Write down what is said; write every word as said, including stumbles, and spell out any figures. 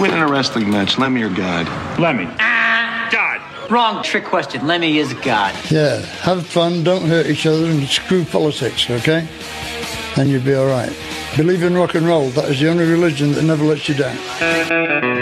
win in a wrestling match, Lemmy or God? Lemmy. Ah, God. Wrong trick question. Lemmy is God. Yeah, have fun, don't hurt each other, and screw politics, okay? And you'll be all right. Believe in rock and roll. That is the only religion that never lets you down.